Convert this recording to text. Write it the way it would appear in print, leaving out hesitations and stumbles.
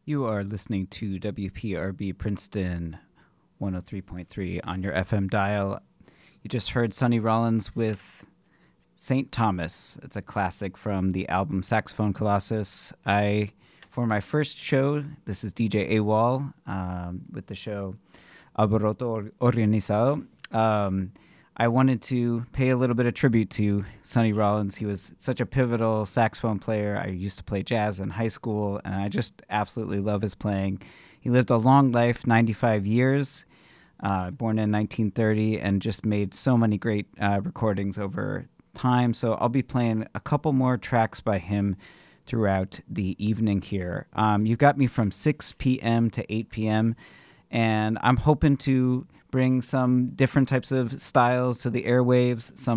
You are listening to WPRB Princeton 103.3 on your FM dial. You just heard Sonny Rollins with St. Thomas. It's a classic from the album Saxophone Colossus. For my first show, this is DJ AWOL with the show Alboroto Organizado. I wanted to pay a little bit of tribute to Sonny Rollins. He was such a pivotal saxophone player. I used to play jazz in high school, and I just absolutely love his playing. He lived a long life, 95 years, born in 1930, and just made so many great recordings over time. So I'll be playing a couple more tracks by him throughout the evening here. You've got me from 6 p.m. to 8 p.m., and I'm hoping to bring some different types of styles to the airwaves, some